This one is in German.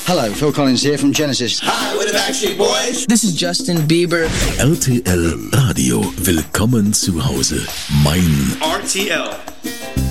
Hello, Phil Collins here from Genesis. Hi, we're the Backstreet Boys. This is Justin Bieber. RTL Radio, willkommen zu Hause. Mein RTL.